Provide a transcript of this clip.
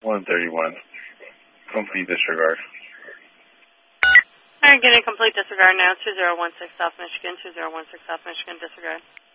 131. Complete disregard. All right, getting complete disregard now. 2016 South Michigan, 2016 South Michigan, disregard.